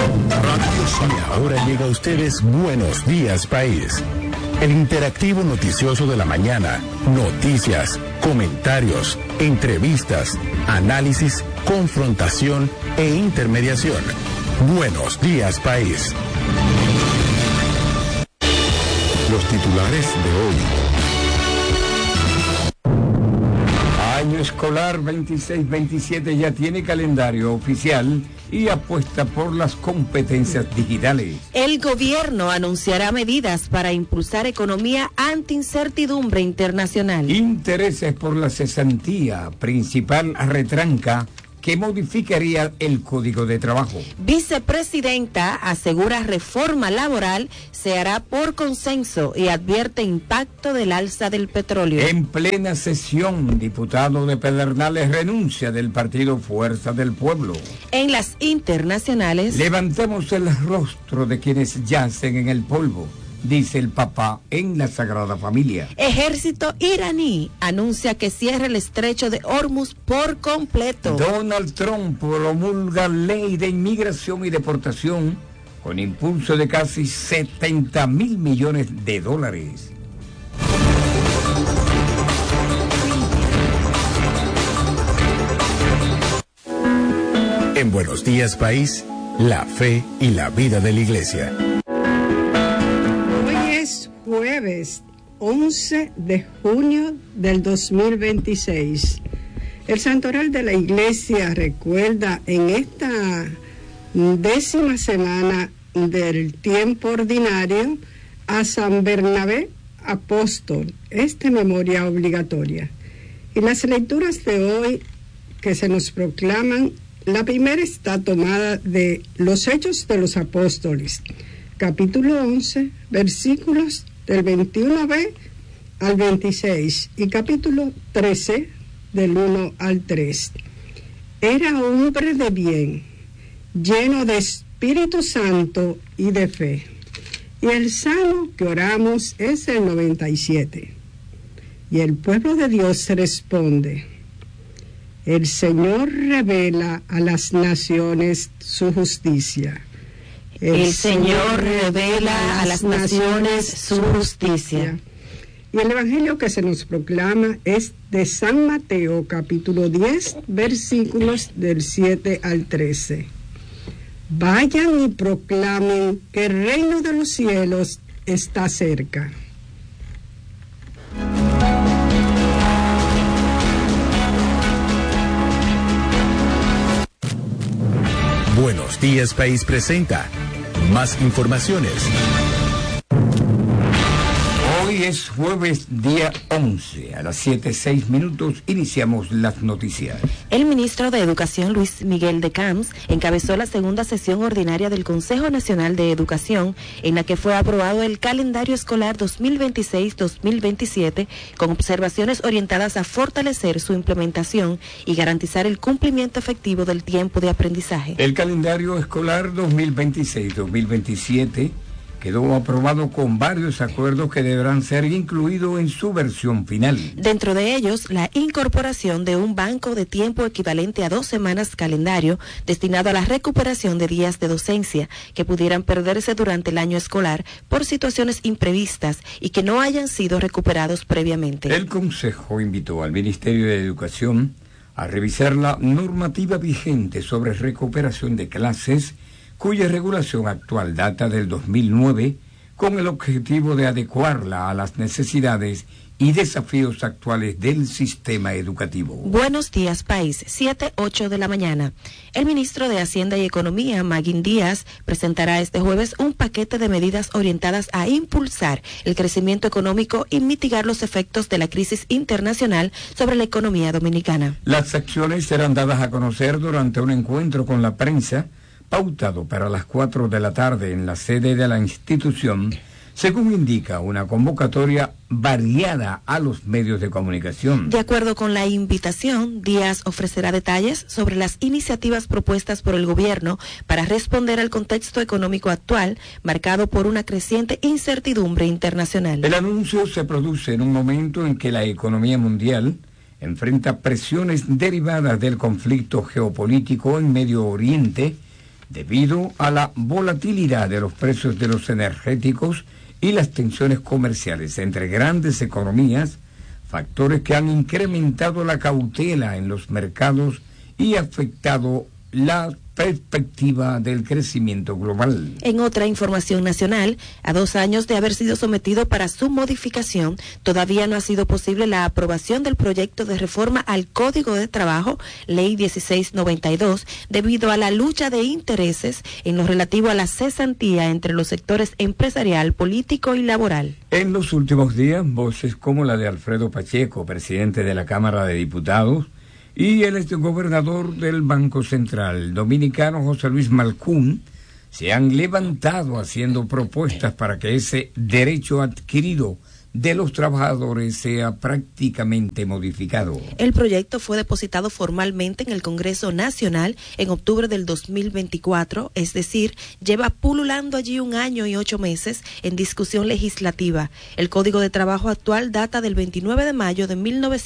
Y ahora llega a ustedes Buenos Días País, el interactivo noticioso de la mañana. Noticias, comentarios, entrevistas, análisis, confrontación e intermediación. Buenos Días País. Los titulares de hoy. Año escolar 26-27 ya tiene calendario oficial y apuesta por las competencias digitales. El gobierno anunciará medidas para impulsar economía ante incertidumbre internacional. Intereses por la cesantía, principal retranca que modificaría el Código de Trabajo. Vicepresidenta asegura reforma laboral se hará por consenso y advierte impacto del alza del petróleo. En plena sesión, diputado de Pedernales renuncia del partido Fuerza del Pueblo. En las internacionales, levantemos el rostro de quienes yacen en el polvo, dice el Papa en la Sagrada Familia. Ejército iraní anuncia que cierra el estrecho de Hormuz por completo. Donald Trump promulga ley de inmigración y deportación con impulso de casi 70.000 millones de dólares. En Buenos Días País, la fe y la vida de la Iglesia. Jueves 11 de junio del 2026. El Santoral de la Iglesia recuerda en esta 10ª semana del tiempo ordinario a San Bernabé Apóstol, memoria obligatoria. Y las lecturas de hoy que se nos proclaman, la primera está tomada de los Hechos de los Apóstoles, capítulo 11, versículos del 21b al 26 y capítulo 13 del 1 al 3. Era hombre de bien, lleno de Espíritu Santo y de fe. Y el salmo que oramos es el 97. Y el pueblo de Dios responde: el Señor revela a las naciones su justicia. El Señor revela a las naciones su justicia. Y el Evangelio que se nos proclama es de San Mateo, capítulo 10, versículos del 7 al 13. Vayan y proclamen que el reino de los cielos está cerca. Buenos Días País presenta más informaciones. Hoy es jueves, día 11, a las 7:06 iniciamos las noticias. El ministro de Educación, Luis Miguel de Camps, encabezó la segunda sesión ordinaria del Consejo Nacional de Educación, en la que fue aprobado el calendario escolar 2026-2027, con observaciones orientadas a fortalecer su implementación y garantizar el cumplimiento efectivo del tiempo de aprendizaje. El calendario escolar 2026-2027 quedó aprobado con varios acuerdos que deberán ser incluidos en su versión final. Dentro de ellos, la incorporación de un banco de tiempo equivalente a 2 semanas calendario destinado a la recuperación de días de docencia que pudieran perderse durante el año escolar por situaciones imprevistas y que no hayan sido recuperados previamente. El Consejo invitó al Ministerio de Educación a revisar la normativa vigente sobre recuperación de clases, cuya regulación actual data del 2009, con el objetivo de adecuarla a las necesidades y desafíos actuales del sistema educativo. Buenos días, país. 7:08 de la mañana. El ministro de Hacienda y Economía, Magín Díaz, presentará este jueves un paquete de medidas orientadas a impulsar el crecimiento económico y mitigar los efectos de la crisis internacional sobre la economía dominicana. Las acciones serán dadas a conocer durante un encuentro con la prensa, pautado para las 4 de la tarde en la sede de la institución, según indica una convocatoria variada a los medios de comunicación. De acuerdo con la invitación, Díaz ofrecerá detalles sobre las iniciativas propuestas por el gobierno para responder al contexto económico actual, marcado por una creciente incertidumbre internacional. El anuncio se produce en un momento en que la economía mundial enfrenta presiones derivadas del conflicto geopolítico en Medio Oriente, debido a la volatilidad de los precios de los energéticos y las tensiones comerciales entre grandes economías, factores que han incrementado la cautela en los mercados y afectado la perspectiva del crecimiento global. En otra información nacional, a 2 años de haber sido sometido para su modificación, todavía no ha sido posible la aprobación del proyecto de reforma al Código de Trabajo, Ley 1692, debido a la lucha de intereses en lo relativo a la cesantía entre los sectores empresarial, político y laboral. En los últimos días, voces como la de Alfredo Pacheco, presidente de la Cámara de Diputados, y el exgobernador del Banco Central dominicano José Luis Malcún se han levantado haciendo propuestas para que ese derecho adquirido de los trabajadores sea prácticamente modificado. El proyecto fue depositado formalmente en el Congreso Nacional en octubre del 2024, es decir, lleva pululando allí 1 año y 8 meses en discusión legislativa. El Código de Trabajo actual data del 29 de mayo de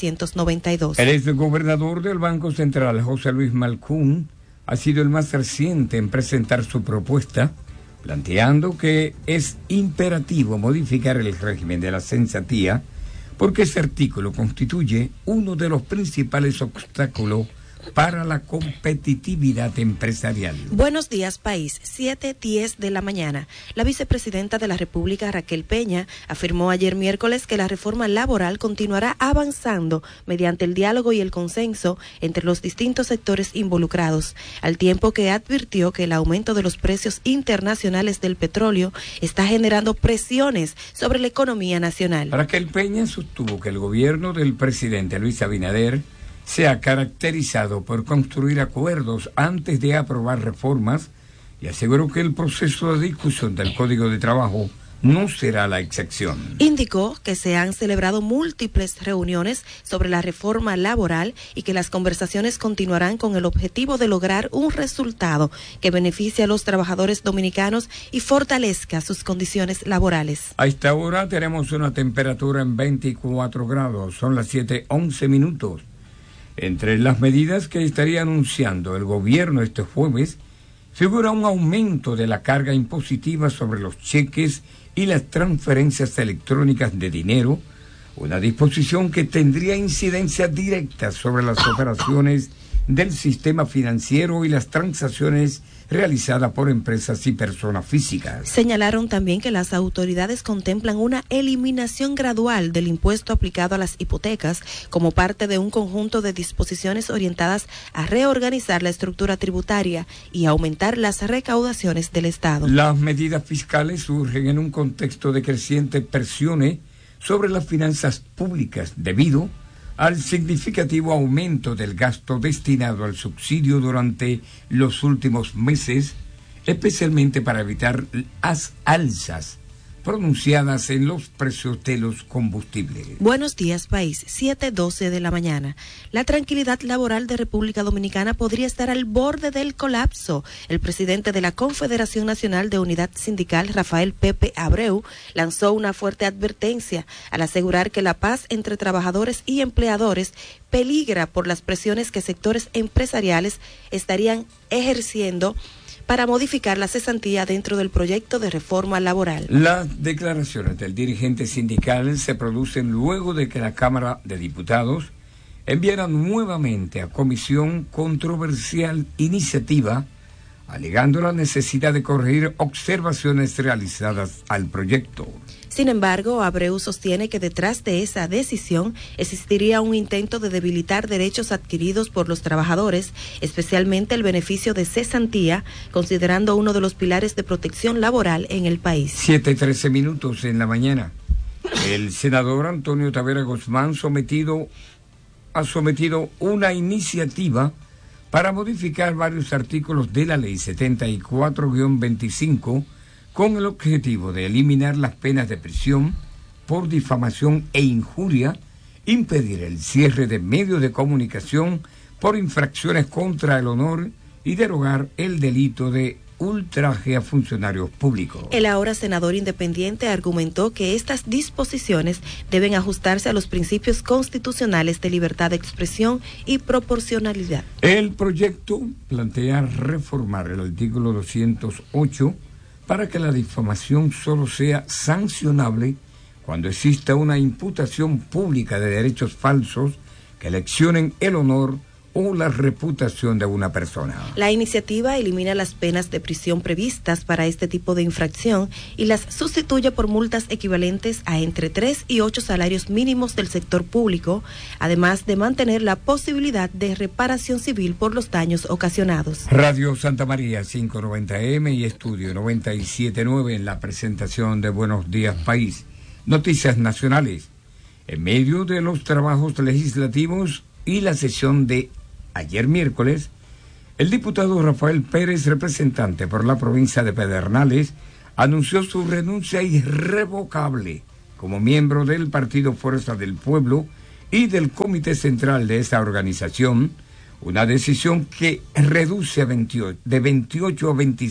1992. El exgobernador del Banco Central, José Luis Malcún, ha sido el más reciente en presentar su propuesta, planteando que es imperativo modificar el régimen de la cesantía porque ese artículo constituye uno de los principales obstáculos para la competitividad empresarial. Buenos días, país. 7:10 de la mañana. La vicepresidenta de la República, Raquel Peña, afirmó ayer miércoles que la reforma laboral continuará avanzando mediante el diálogo y el consenso entre los distintos sectores involucrados, al tiempo que advirtió que el aumento de los precios internacionales del petróleo está generando presiones sobre la economía nacional. Raquel Peña sostuvo que el gobierno del presidente Luis Abinader se ha caracterizado por construir acuerdos antes de aprobar reformas y aseguró que el proceso de discusión del Código de Trabajo no será la excepción. Indicó que se han celebrado múltiples reuniones sobre la reforma laboral y que las conversaciones continuarán con el objetivo de lograr un resultado que beneficie a los trabajadores dominicanos y fortalezca sus condiciones laborales. A esta hora tenemos una temperatura en 24 grados, son las 7:11. Entre las medidas que estaría anunciando el gobierno este jueves, figura un aumento de la carga impositiva sobre los cheques y las transferencias electrónicas de dinero, una disposición que tendría incidencia directa sobre las operaciones del sistema financiero y las transacciones realizadas por empresas y personas físicas. Señalaron también que las autoridades contemplan una eliminación gradual del impuesto aplicado a las hipotecas como parte de un conjunto de disposiciones orientadas a reorganizar la estructura tributaria y aumentar las recaudaciones del Estado. Las medidas fiscales surgen en un contexto de crecientes presiones sobre las finanzas públicas debido al significativo aumento del gasto destinado al subsidio durante los últimos meses, especialmente para evitar las alzas pronunciadas en los precios de los combustibles. Buenos días, país. 7:12 de la mañana. La tranquilidad laboral de República Dominicana podría estar al borde del colapso. El presidente de la Confederación Nacional de Unidad Sindical, Rafael Pepe Abreu, lanzó una fuerte advertencia al asegurar que la paz entre trabajadores y empleadores peligra por las presiones que sectores empresariales estarían ejerciendo para modificar la cesantía dentro del proyecto de reforma laboral. Las declaraciones del dirigente sindical se producen luego de que la Cámara de Diputados enviara nuevamente a comisión controversial iniciativa, alegando la necesidad de corregir observaciones realizadas al proyecto. Sin embargo, Abreu sostiene que detrás de esa decisión existiría un intento de debilitar derechos adquiridos por los trabajadores, especialmente el beneficio de cesantía, considerando uno de los pilares de protección laboral en el país. 7:13 en la mañana. El senador Antonio Tavera Guzmán ha sometido una iniciativa para modificar varios artículos de la Ley 74-25 con el objetivo de eliminar las penas de prisión por difamación e injuria, impedir el cierre de medios de comunicación por infracciones contra el honor y derogar el delito de ultraje a funcionarios públicos. El ahora senador independiente argumentó que estas disposiciones deben ajustarse a los principios constitucionales de libertad de expresión y proporcionalidad. El proyecto plantea reformar el artículo 208 para que la difamación solo sea sancionable cuando exista una imputación pública de derechos falsos que lesionen el honor o la reputación de una persona. La iniciativa elimina las penas de prisión previstas para este tipo de infracción y las sustituye por multas equivalentes a entre 3 y 8 salarios mínimos del sector público, además de mantener la posibilidad de reparación civil por los daños ocasionados. Radio Santa María 590M y Estudio 97.9 en la presentación de Buenos Días País. Noticias nacionales. En medio de los trabajos legislativos y la sesión de ayer miércoles, el diputado Rafael Pérez, representante por la provincia de Pedernales, anunció su renuncia irrevocable como miembro del Partido Fuerza del Pueblo y del Comité Central de esa organización, una decisión que reduce de 28 a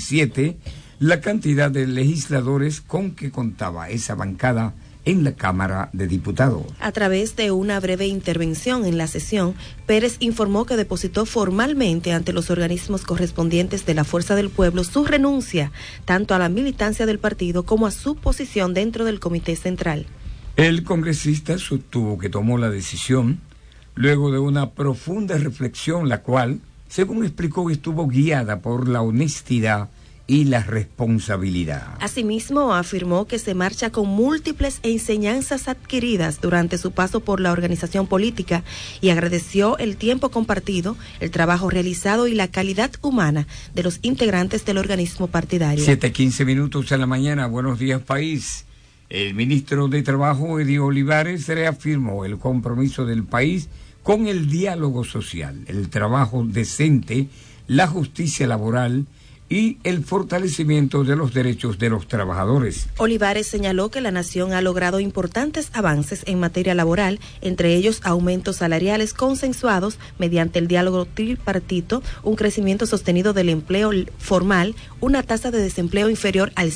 27 la cantidad de legisladores con que contaba esa bancada en la Cámara de Diputados. A través de una breve intervención en la sesión, Pérez informó que depositó formalmente ante los organismos correspondientes de la Fuerza del Pueblo su renuncia, tanto a la militancia del partido como a su posición dentro del Comité Central. El congresista sostuvo que tomó la decisión luego de una profunda reflexión, la cual, según explicó, estuvo guiada por la honestidad y la responsabilidad. Asimismo, afirmó que se marcha con múltiples enseñanzas adquiridas durante su paso por la organización política y agradeció el tiempo compartido, el trabajo realizado y la calidad humana de los integrantes del organismo partidario. 7:15 de la mañana. Buenos días, país. El ministro de Trabajo, Edio Olivares, reafirmó el compromiso del país con el diálogo social, el trabajo decente, la justicia laboral y el fortalecimiento de los derechos de los trabajadores. Olivares señaló que la nación ha logrado importantes avances en materia laboral, entre ellos aumentos salariales consensuados mediante el diálogo tripartito, un crecimiento sostenido del empleo formal, una tasa de desempleo inferior al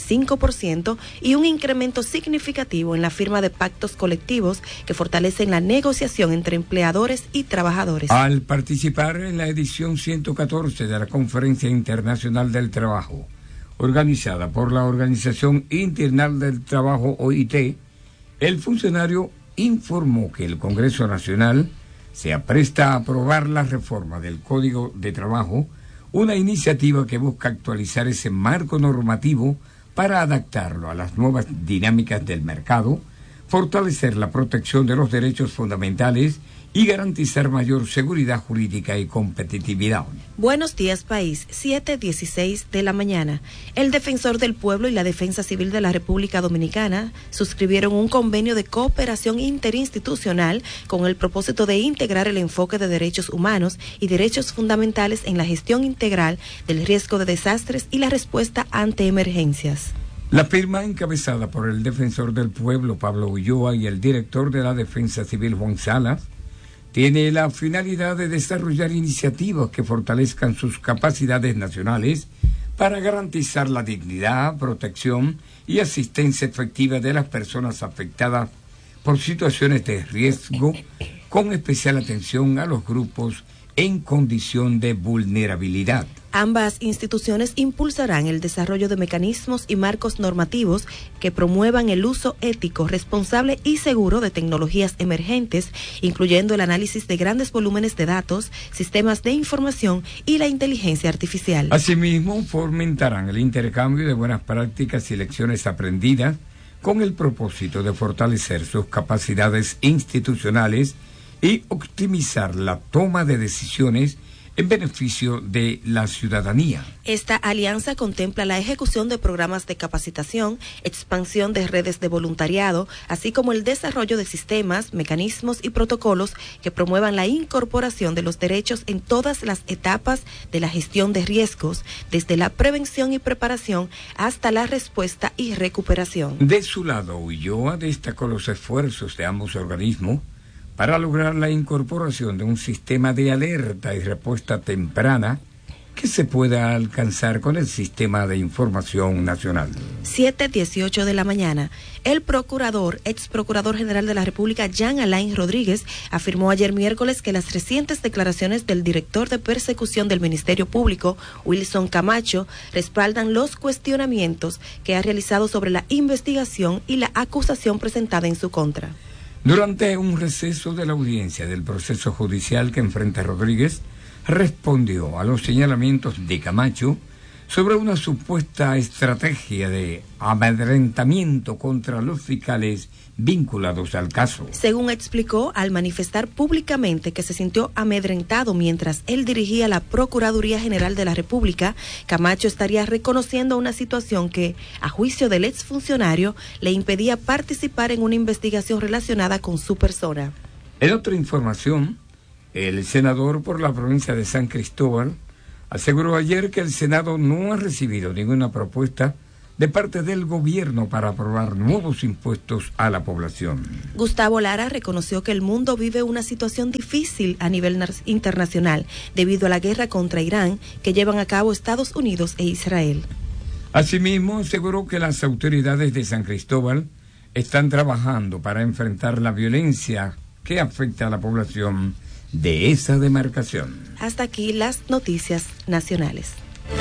5% y un incremento significativo en la firma de pactos colectivos que fortalecen la negociación entre empleadores y trabajadores. Al participar en la edición 114 de la Conferencia Internacional del Trabajo, organizada por la Organización Internacional del Trabajo, OIT, el funcionario informó que el Congreso Nacional se apresta a aprobar la reforma del Código de Trabajo, una iniciativa que busca actualizar ese marco normativo para adaptarlo a las nuevas dinámicas del mercado, fortalecer la protección de los derechos fundamentales y garantizar mayor seguridad jurídica y competitividad. Buenos días, país. 7:16 de la mañana. El Defensor del Pueblo y la Defensa Civil de la República Dominicana suscribieron un convenio de cooperación interinstitucional con el propósito de integrar el enfoque de derechos humanos y derechos fundamentales en la gestión integral del riesgo de desastres y la respuesta ante emergencias. La firma, encabezada por el Defensor del Pueblo, Pablo Ulloa, y el director de la Defensa Civil, Juan Salas, tiene la finalidad de desarrollar iniciativas que fortalezcan sus capacidades nacionales para garantizar la dignidad, protección y asistencia efectiva de las personas afectadas por situaciones de riesgo, con especial atención a los grupos en condición de vulnerabilidad. Ambas instituciones impulsarán el desarrollo de mecanismos y marcos normativos que promuevan el uso ético, responsable y seguro de tecnologías emergentes, incluyendo el análisis de grandes volúmenes de datos, sistemas de información y la inteligencia artificial. Asimismo, fomentarán el intercambio de buenas prácticas y lecciones aprendidas con el propósito de fortalecer sus capacidades institucionales y optimizar la toma de decisiones en beneficio de la ciudadanía. Esta alianza contempla la ejecución de programas de capacitación, expansión de redes de voluntariado, así como el desarrollo de sistemas, mecanismos y protocolos que promuevan la incorporación de los derechos en todas las etapas de la gestión de riesgos, desde la prevención y preparación hasta la respuesta y recuperación. De su lado, Ulloa destacó los esfuerzos de ambos organismos para lograr la incorporación de un sistema de alerta y respuesta temprana que se pueda alcanzar con el Sistema de Información Nacional. 7:18 de la mañana. El ex procurador general de la República, Jean Alain Rodríguez, afirmó ayer miércoles que las recientes declaraciones del director de persecución del Ministerio Público, Wilson Camacho, respaldan los cuestionamientos que ha realizado sobre la investigación y la acusación presentada en su contra. Durante un receso de la audiencia del proceso judicial que enfrenta Rodríguez, respondió a los señalamientos de Camacho sobre una supuesta estrategia de amedrentamiento contra los fiscales vinculados al caso. Según explicó, al manifestar públicamente que se sintió amedrentado mientras él dirigía la Procuraduría General de la República, Camacho estaría reconociendo una situación que, a juicio del exfuncionario, le impedía participar en una investigación relacionada con su persona. En otra información, el senador por la provincia de San Cristóbal aseguró ayer que el Senado no ha recibido ninguna propuesta de parte del gobierno para aprobar nuevos impuestos a la población. Gustavo Lara reconoció que el mundo vive una situación difícil a nivel internacional debido a la guerra contra Irán que llevan a cabo Estados Unidos e Israel. Asimismo, aseguró que las autoridades de San Cristóbal están trabajando para enfrentar la violencia que afecta a la población de esa demarcación. Hasta aquí las noticias nacionales.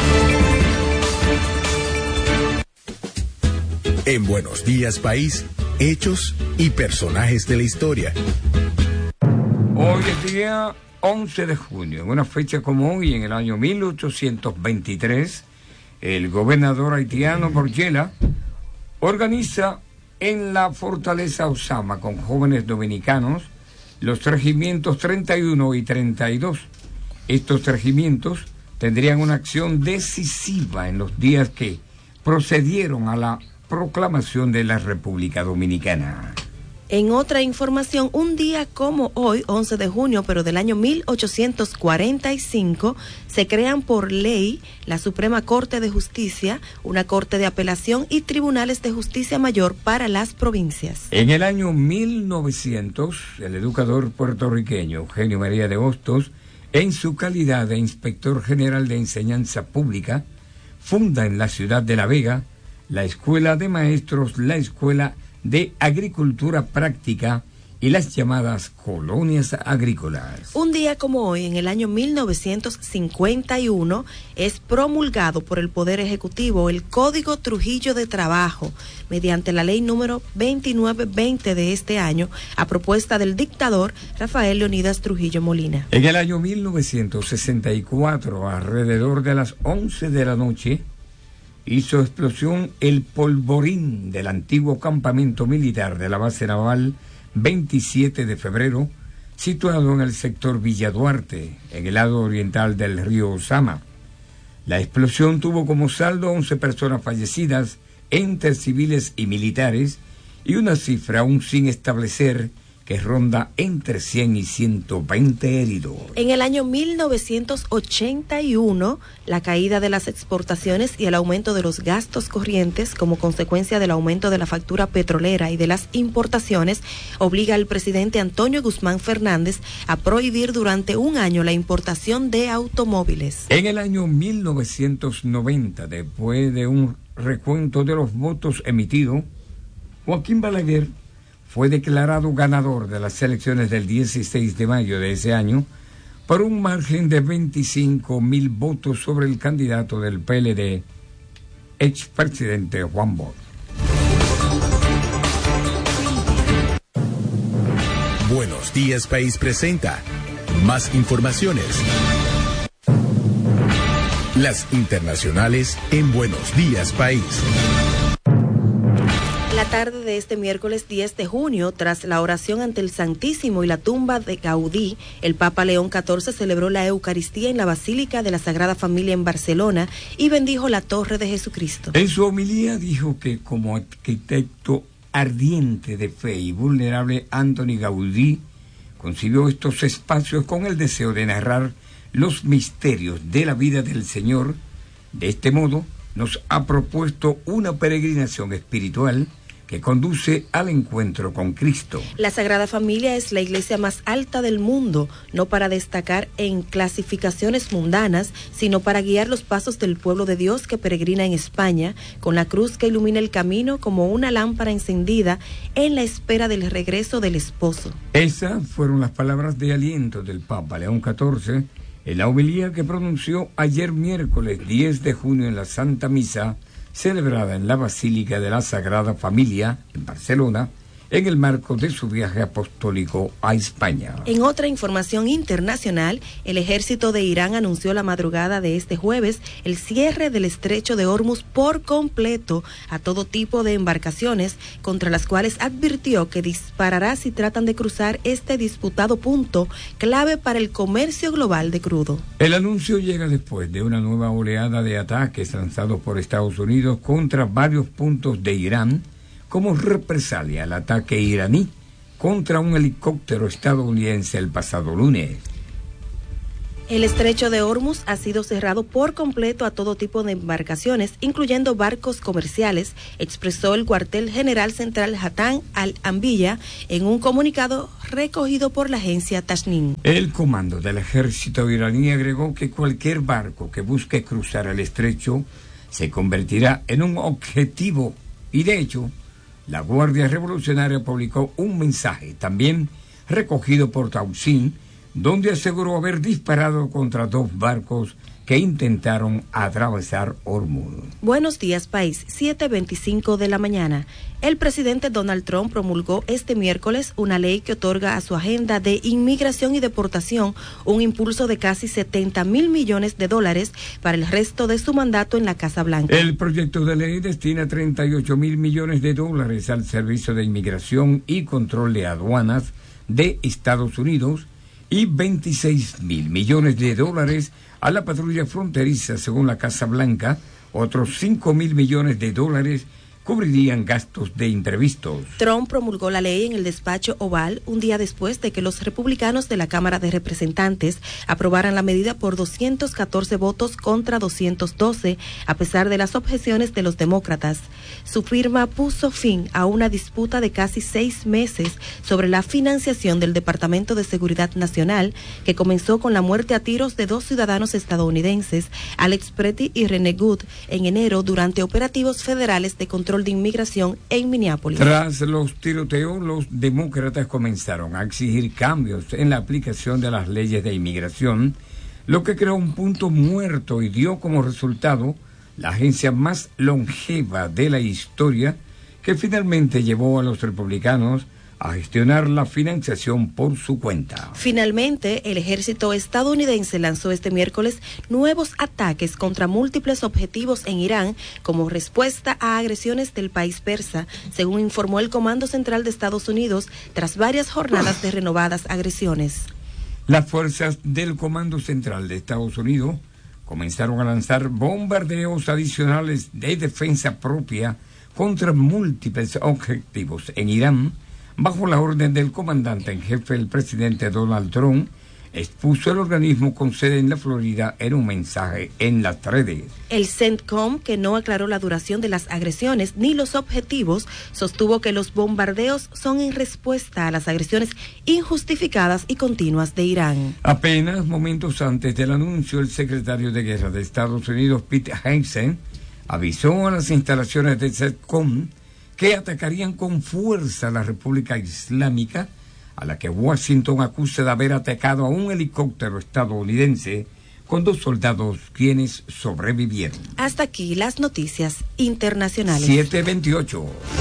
En Buenos Días País, hechos y personajes de la historia. Hoy es día 11 de junio, en una fecha como hoy, en el año 1823, el gobernador haitiano Borgella organiza en la fortaleza Osama con jóvenes dominicanos los regimientos 31 y 32. Estos regimientos tendrían una acción decisiva en los días que procedieron a la proclamación de la República Dominicana. En otra información, un día como hoy, 11 de junio, pero del año 1845, se crean por ley la Suprema Corte de Justicia, una Corte de Apelación y Tribunales de Justicia Mayor para las provincias. En el año 1900, el educador puertorriqueño Eugenio María de Hostos, en su calidad de Inspector General de Enseñanza Pública, funda en la ciudad de La Vega la Escuela de Maestros, la Escuela de Agricultura Práctica y las llamadas colonias agrícolas. Un día como hoy, en el año 1951, es promulgado por el Poder Ejecutivo el Código Trujillo de Trabajo, mediante la ley número 2920 de este año, a propuesta del dictador Rafael Leonidas Trujillo Molina. En el año 1964, alrededor de las 11 de la noche, hizo explosión el polvorín del antiguo campamento militar de la base naval 27 de febrero, situado en el sector Villa Duarte, en el lado oriental del río Osama. La explosión tuvo como saldo 11 personas fallecidas, entre civiles y militares, y una cifra aún sin establecer que ronda entre 100 y 120 heridos. En el año 1981, la caída de las exportaciones y el aumento de los gastos corrientes como consecuencia del aumento de la factura petrolera y de las importaciones obliga al presidente Antonio Guzmán Fernández a prohibir durante un año la importación de automóviles. En el año 1990, después de un recuento de los votos emitidos, Joaquín Balaguer fue declarado ganador de las elecciones del 16 de mayo de ese año por un margen de 25,000 votos sobre el candidato del PLD, expresidente Juan Bosch. Buenos Días País presenta más informaciones. Las internacionales en Buenos Días País. La tarde de este miércoles 10 de junio, tras la oración ante el Santísimo y la tumba de Gaudí, el Papa León XIV celebró la Eucaristía en la Basílica de la Sagrada Familia en Barcelona y bendijo la Torre de Jesucristo. En su homilía dijo que como arquitecto ardiente de fe y vulnerable, Antoni Gaudí concibió estos espacios con el deseo de narrar los misterios de la vida del Señor. De este modo, nos ha propuesto una peregrinación espiritual que conduce al encuentro con Cristo. La Sagrada Familia es la iglesia más alta del mundo, no para destacar en clasificaciones mundanas, sino para guiar los pasos del pueblo de Dios que peregrina en España, con la cruz que ilumina el camino como una lámpara encendida en la espera del regreso del esposo. Esas fueron las palabras de aliento del Papa León XIV en la homilía que pronunció ayer miércoles 10 de junio en la Santa Misa, celebrada en la Basílica de la Sagrada Familia, en Barcelona, en el marco de su viaje apostólico a España. En otra información internacional, el ejército de Irán anunció la madrugada de este jueves el cierre del estrecho de Hormuz por completo a todo tipo de embarcaciones, contra las cuales advirtió que disparará si tratan de cruzar este disputado punto clave para el comercio global de crudo. El anuncio llega después de una nueva oleada de ataques lanzados por Estados Unidos contra varios puntos de Irán, como represalia al ataque iraní contra un helicóptero estadounidense el pasado lunes. El estrecho de Hormuz ha sido cerrado por completo a todo tipo de embarcaciones, incluyendo barcos comerciales, expresó el cuartel general central Hatán al-Anbiya en un comunicado recogido por la agencia Tasnim. El comando del ejército iraní agregó que cualquier barco que busque cruzar el estrecho se convertirá en un objetivo y, de hecho, la Guardia Revolucionaria publicó un mensaje también recogido por Tausin, donde aseguró haber disparado contra 2 barcos que intentaron atravesar Hormuz. Buenos días, país. 7:25 de la mañana. El presidente Donald Trump promulgó este miércoles una ley que otorga a su agenda de inmigración y deportación un impulso de casi $70,000 millones para el resto de su mandato en la Casa Blanca. El proyecto de ley destina $38,000 millones al Servicio de Inmigración y Control de Aduanas de Estados Unidos y $26,000 millones a la patrulla fronteriza, según la Casa Blanca. Otros $5,000 millones cubrirían gastos de imprevistos. Trump promulgó la ley en el despacho Oval un día después de que los republicanos de la Cámara de Representantes aprobaran la medida por 214 votos contra 212, a pesar de las objeciones de los demócratas. Su firma puso fin a una disputa de casi 6 meses sobre la financiación del Departamento de Seguridad Nacional, que comenzó con la muerte a tiros de 2 ciudadanos estadounidenses, Alex Pretty y René Good, en enero durante operativos federales de control de inmigración en Minneapolis. Tras los tiroteos, los demócratas comenzaron a exigir cambios en la aplicación de las leyes de inmigración, lo que creó un punto muerto y dio como resultado la agencia más longeva de la historia, que finalmente llevó a los republicanos a gestionar la financiación por su cuenta. Finalmente, el ejército estadounidense lanzó este miércoles nuevos ataques contra múltiples objetivos en Irán como respuesta a agresiones del país persa, según informó el Comando Central de Estados Unidos tras varias jornadas de renovadas agresiones. Las fuerzas del Comando Central de Estados Unidos comenzaron a lanzar bombardeos adicionales de defensa propia contra múltiples objetivos en Irán, bajo la orden del comandante en jefe, el presidente Donald Trump, expuso el organismo con sede en la Florida en un mensaje en las redes. El CENTCOM, que no aclaró la duración de las agresiones ni los objetivos, sostuvo que los bombardeos son en respuesta a las agresiones injustificadas y continuas de Irán. Apenas momentos antes del anuncio, el secretario de Guerra de Estados Unidos, Pete Hegseth, avisó a las instalaciones del CENTCOM que atacarían con fuerza a la República Islámica, a la que Washington acusa de haber atacado a un helicóptero estadounidense con 2 soldados quienes sobrevivieron. Hasta aquí las noticias internacionales. 7:28.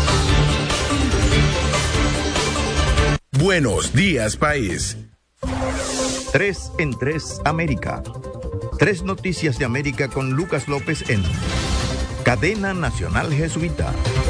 Buenos días, país. 3 en 3 América. 3 noticias de América con Lucas López en Cadena Nacional Jesuita.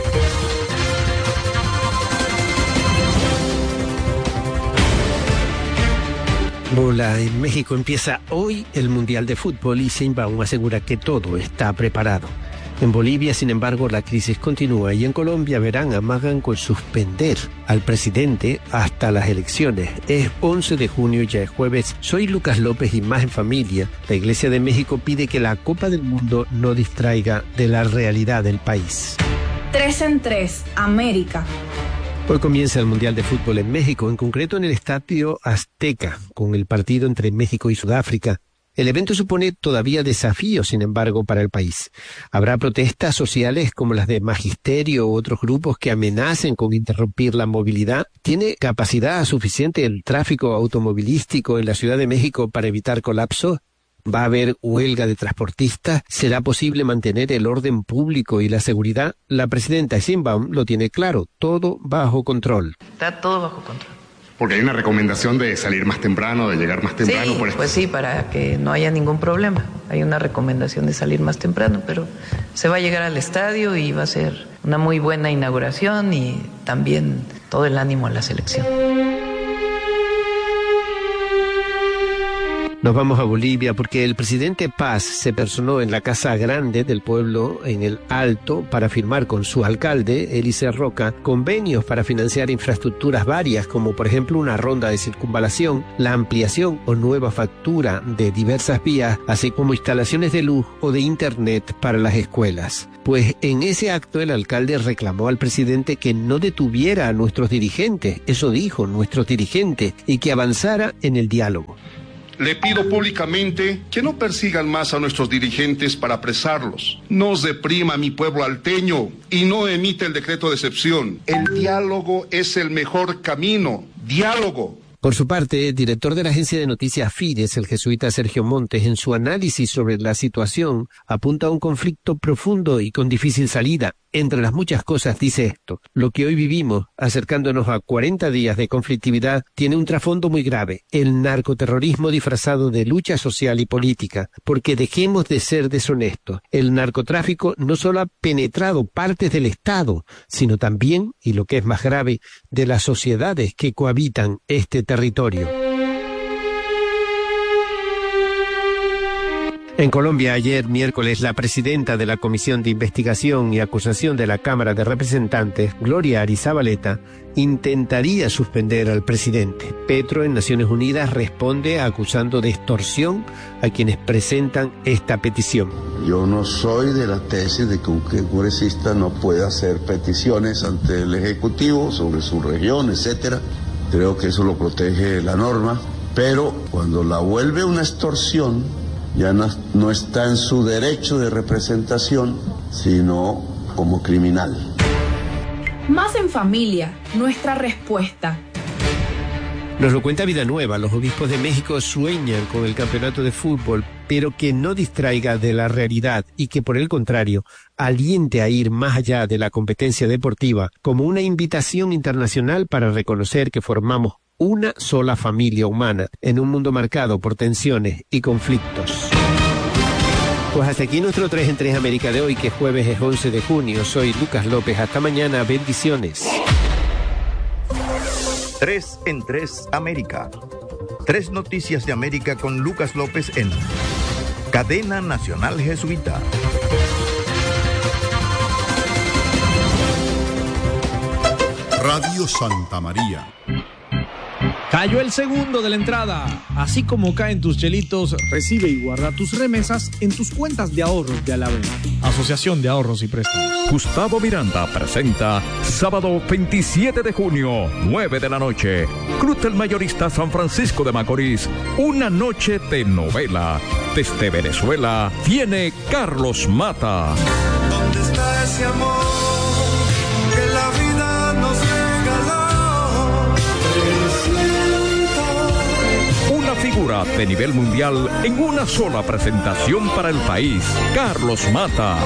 Hola, en México empieza hoy el Mundial de Fútbol y Sheinbaum asegura que todo está preparado. En Bolivia, sin embargo, la crisis continúa y en Colombia verán amagan con suspender al presidente hasta las elecciones. Es 11 de junio, ya es jueves. Soy Lucas López y Más en Familia. La Iglesia de México pide que la Copa del Mundo no distraiga de la realidad del país. 3 en 3, América. Hoy comienza el Mundial de Fútbol en México, en concreto en el Estadio Azteca, con el partido entre México y Sudáfrica. El evento supone todavía desafíos, sin embargo, para el país. Habrá protestas sociales como las de Magisterio u otros grupos que amenacen con interrumpir la movilidad. ¿Tiene capacidad suficiente el tráfico automovilístico en la Ciudad de México para evitar colapso? ¿Va a haber huelga de transportistas? ¿Será posible mantener el orden público y la seguridad? La presidenta Sheinbaum lo tiene claro, todo bajo control. Está todo bajo control. Porque hay una recomendación de salir más temprano, de llegar más temprano. Sí, pues sí, para que no haya ningún problema. Hay una recomendación de salir más temprano, pero se va a llegar al estadio y va a ser una muy buena inauguración y también todo el ánimo a la selección. Nos vamos a Bolivia porque el presidente Paz se personó en la Casa Grande del pueblo en el Alto para firmar con su alcalde, Eliezer Roca, convenios para financiar infraestructuras varias como por ejemplo una ronda de circunvalación, la ampliación o nueva factura de diversas vías, así como instalaciones de luz o de internet para las escuelas. Pues en ese acto el alcalde reclamó al presidente que no detuviera a nuestros dirigentes, eso dijo, nuestros dirigentes, y que avanzara en el diálogo. Le pido públicamente que no persigan más a nuestros dirigentes para apresarlos. No os deprima mi pueblo alteño y no emita el decreto de excepción. El diálogo es el mejor camino. Diálogo. Por su parte, el director de la agencia de noticias Fides, el jesuita Sergio Montes, en su análisis sobre la situación, apunta a un conflicto profundo y con difícil salida. Entre las muchas cosas dice esto: lo que hoy vivimos, acercándonos a 40 días de conflictividad, tiene un trasfondo muy grave, el narcoterrorismo disfrazado de lucha social y política, porque dejemos de ser deshonestos. El narcotráfico no solo ha penetrado partes del Estado, sino también, y lo que es más grave, de las sociedades que cohabitan este territorio. En Colombia, ayer miércoles, la presidenta de la Comisión de Investigación y Acusación de la Cámara de Representantes, Gloria Arizabaleta, intentaría suspender al presidente. Petro, en Naciones Unidas, responde acusando de extorsión a quienes presentan esta petición. Yo no soy de la tesis de que un congresista no pueda hacer peticiones ante el Ejecutivo sobre su región, etcétera. Creo que eso lo protege la norma, pero cuando la vuelve una extorsión, ya no está en su derecho de representación, sino como criminal. Más en familia, nuestra respuesta. Nos lo cuenta Vida Nueva. Los obispos de México sueñan con el campeonato de fútbol, pero que no distraiga de la realidad y que, por el contrario, aliente a ir más allá de la competencia deportiva como una invitación internacional para reconocer que formamos una sola familia humana en un mundo marcado por tensiones y conflictos. Pues hasta aquí nuestro 3 en 3 América de hoy, que jueves es 11 de junio. Soy Lucas López. Hasta mañana. Bendiciones. 3 en 3 América. 3 noticias de América con Lucas López en Cadena Nacional Jesuita. Radio Santa María. Cayó el segundo de la entrada. Así como caen tus chelitos, recibe y guarda tus remesas en tus cuentas de ahorros de Alavena. Asociación de Ahorros y Préstamos. Gustavo Miranda presenta sábado 27 de junio, 9 de la noche. Cruz del Mayorista San Francisco de Macorís. Una noche de novela. Desde Venezuela viene Carlos Mata. ¿Dónde está ese amor que la vida nos regaló? Una figura de nivel mundial en una sola presentación para el país. Carlos Mata.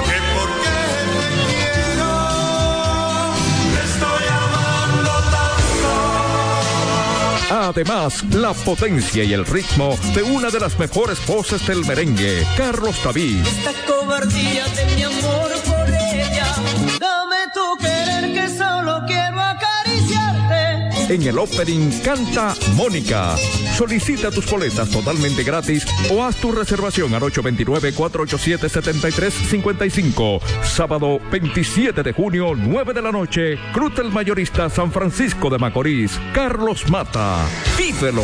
Además, la potencia y el ritmo de una de las mejores voces del merengue, Carlos David. Esta cobardía de mi amor por ella, dame tu querer que solo quiero acariciarte. En el opening canta Mónica. Solicita tus boletas totalmente gratis o haz tu reservación al 829-487-7355. Sábado 27 de junio, 9 de la noche, Cruz del Mayorista San Francisco de Macorís. Carlos Mata. ¡Vívelo!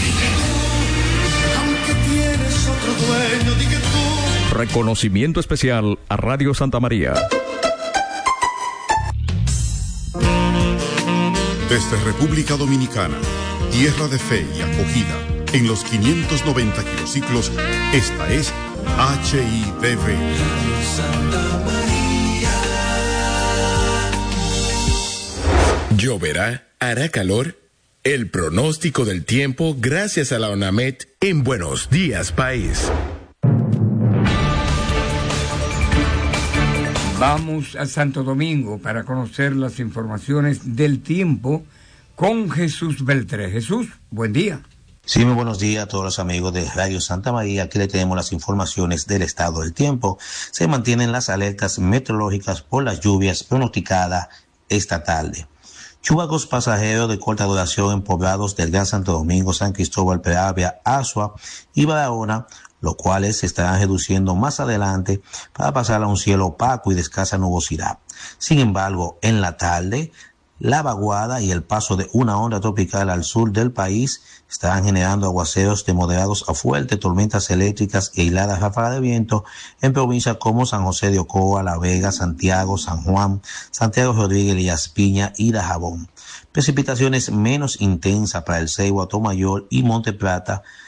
Aunque tienes otro dueño, di que tú. Reconocimiento especial a Radio Santa María. Desde República Dominicana, tierra de fe y acogida, en los 590 kilociclos, esta es HIDV. ¿Lloverá? ¿Hará calor? El pronóstico del tiempo gracias a la ONAMED en Buenos Días País. Vamos a Santo Domingo para conocer las informaciones del tiempo con Jesús Beltré. Jesús, buen día. Sí, muy buenos días a todos los amigos de Radio Santa María. Aquí le tenemos las informaciones del estado del tiempo. Se mantienen las alertas meteorológicas por las lluvias pronosticadas esta tarde. Chubascos pasajeros de corta duración en poblados del Gran Santo Domingo, San Cristóbal, Peravia, Azua y Barahona, los cuales se estarán reduciendo más adelante para pasar a un cielo opaco y de escasa nubosidad. Sin embargo, en la tarde, la vaguada y el paso de una onda tropical al sur del país estarán generando aguaceros de moderados a fuertes, tormentas eléctricas e aisladas ráfagas de viento en provincias como San José de Ocoa, La Vega, Santiago, San Juan, Santiago Rodríguez, Elías Piña y Dajabón. Precipitaciones menos intensas para el Ceibo, Atomayor y Monte Plata